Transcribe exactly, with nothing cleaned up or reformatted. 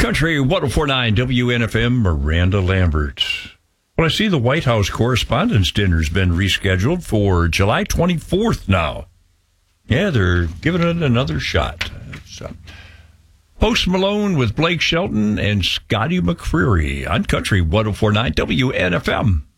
Country one oh four point nine W N F M, Miranda Lambert. Well, I see the White House Correspondents' Dinner's been rescheduled for July twenty-fourth now. Yeah, they're giving it another shot. So, Post Malone with Blake Shelton and Scotty McCreery on Country one oh four point nine W N F M.